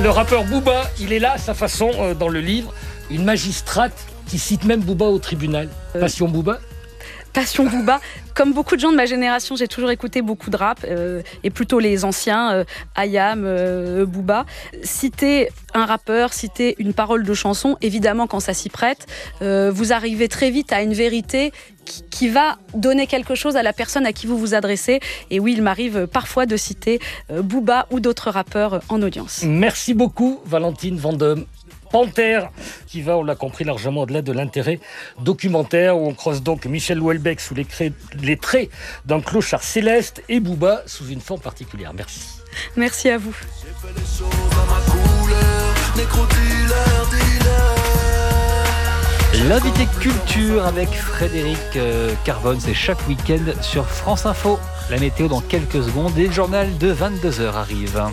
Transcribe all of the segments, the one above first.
Le rappeur Booba, il est là à sa façon dans le livre. Une magistrate qui cite même Booba au tribunal. Passion Booba. Passion Booba. Comme beaucoup de gens de ma génération, j'ai toujours écouté beaucoup de rap, et plutôt les anciens, Ayam, Booba. Citer un rappeur, citer une parole de chanson, évidemment quand ça s'y prête, vous arrivez très vite à une vérité qui va donner quelque chose à la personne à qui vous vous adressez. Et oui, il m'arrive parfois de citer Booba ou d'autres rappeurs en audience. Merci beaucoup Valentine Vendôme. Panthère, qui va, on l'a compris, largement au-delà de l'intérêt documentaire, où on croise donc Michel Houellebecq sous les traits d'un clochard céleste et Booba sous une forme particulière. Merci. Merci à vous. J'ai fait les choses à ma couleur, nécro-dealer, dealer. L'invité culture avec Frédéric Carbone, c'est chaque week-end sur France Info. La météo dans quelques secondes et le journal de 22h arrive.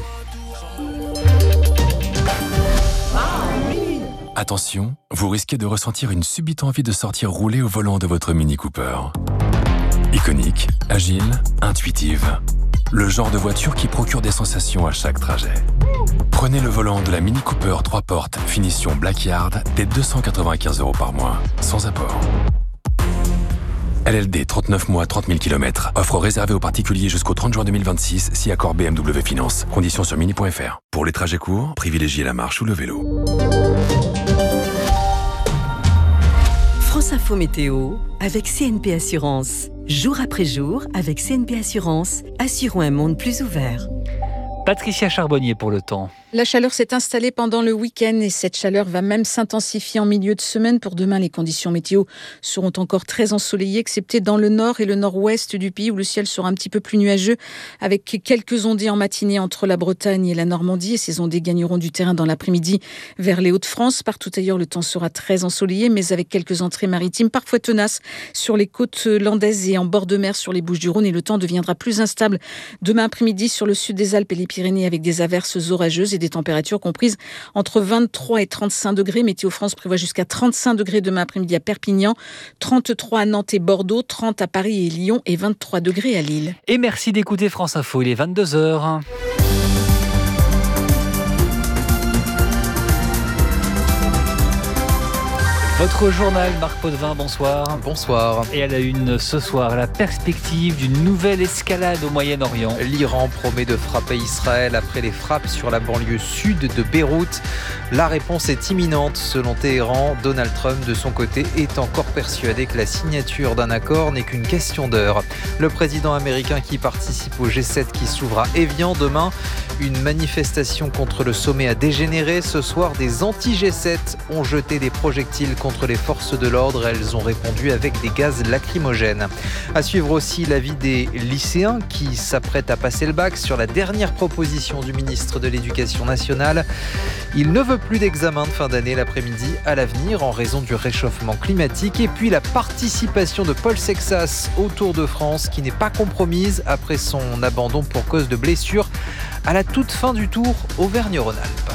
Attention, vous risquez de ressentir une subite envie de sortir rouler au volant de votre Mini Cooper. Iconique, agile, intuitive. Le genre de voiture qui procure des sensations à chaque trajet. Prenez le volant de la Mini Cooper 3 portes finition Blackyard dès 295 € par mois, sans apport. LLD 39 mois 30 000 km. Offre réservée aux particuliers jusqu'au 30 juin 2026 si accord BMW Finance. Conditions sur mini.fr. Pour les trajets courts, privilégiez la marche ou le vélo. France Info Météo avec CNP Assurance. Jour après jour, avec CNP Assurance, assurons un monde plus ouvert. Patricia Charbonnier pour le temps. La chaleur s'est installée pendant le week-end et cette chaleur va même s'intensifier en milieu de semaine. Pour demain, les conditions météo seront encore très ensoleillées, excepté dans le nord et le nord-ouest du pays où le ciel sera un petit peu plus nuageux avec quelques ondées en matinée entre la Bretagne et la Normandie. Et ces ondées gagneront du terrain dans l'après-midi vers les Hauts-de-France. Partout ailleurs, le temps sera très ensoleillé, mais avec quelques entrées maritimes parfois tenaces sur les côtes landaises et en bord de mer sur les Bouches-du-Rhône. Et le temps deviendra plus instable demain après-midi sur le sud des Alpes et les Pyrénées avec des averses orageuses et des températures comprises entre 23 et 35 degrés. Météo France prévoit jusqu'à 35 degrés demain après-midi à Perpignan, 33 à Nantes et Bordeaux, 30 à Paris et Lyon et 23 degrés à Lille. Et merci d'écouter France Info, il est 22h. Votre journal, Marc Potvin, bonsoir. Bonsoir. Et à la une ce soir, la perspective d'une nouvelle escalade au Moyen-Orient. L'Iran promet de frapper Israël après les frappes sur la banlieue sud de Beyrouth. La réponse est imminente selon Téhéran. Donald Trump, de son côté, est encore persuadé que la signature d'un accord n'est qu'une question d'heure. Le président américain qui participe au G7 qui s'ouvre à Évian demain. Une manifestation contre le sommet a dégénéré. Ce soir, des anti-G7 ont jeté des projectiles contre les forces de l'ordre. Elles ont répondu avec des gaz lacrymogènes. À suivre aussi l'avis des lycéens qui s'apprêtent à passer le bac sur la dernière proposition du ministre de l'Éducation nationale. Il ne veut plus d'examen de fin d'année l'après-midi à l'avenir en raison du réchauffement climatique. Et puis la participation de Paul Sexas au Tour de France qui n'est pas compromise après son abandon pour cause de blessure à la toute fin du Tour Auvergne-Rhône-Alpes.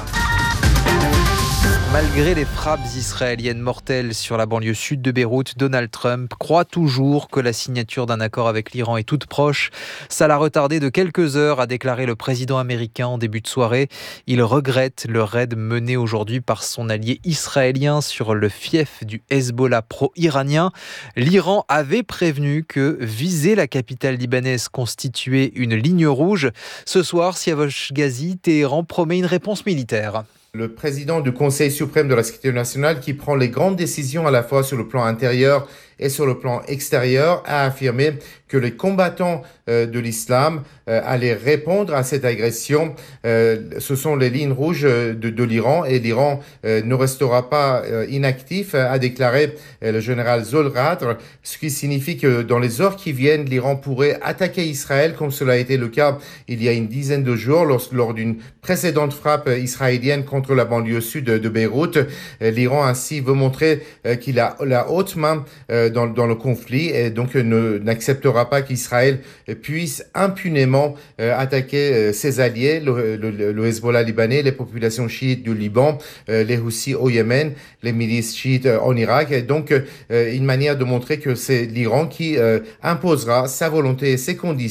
Malgré les frappes israéliennes mortelles sur la banlieue sud de Beyrouth, Donald Trump croit toujours que la signature d'un accord avec l'Iran est toute proche. Ça l'a retardé de quelques heures, a déclaré le président américain en début de soirée. Il regrette le raid mené aujourd'hui par son allié israélien sur le fief du Hezbollah pro-iranien. L'Iran avait prévenu que viser la capitale libanaise constituait une ligne rouge. Ce soir, Siavosh Ghazi, Téhéran promet une réponse militaire. Le président du Conseil suprême de la sécurité nationale, qui prend les grandes décisions à la fois sur le plan intérieur et sur le plan extérieur, a affirmé que les combattants de l'islam allaient répondre à cette agression. Ce sont les lignes rouges de l'Iran et l'Iran ne restera pas inactif, a déclaré le général Zolradr, ce qui signifie que dans les heures qui viennent, l'Iran pourrait attaquer Israël comme cela a été le cas il y a une dizaine de jours lors d'une précédente frappe israélienne contre la banlieue sud de Beyrouth. L'Iran ainsi veut montrer qu'il a la haute main dans le conflit et donc n'acceptera pas qu'Israël puisse impunément attaquer ses alliés, le Hezbollah libanais, les populations chiites du Liban, les Houthis au Yémen, les milices chiites en Irak. Et donc une manière de montrer que c'est l'Iran qui imposera sa volonté et ses conditions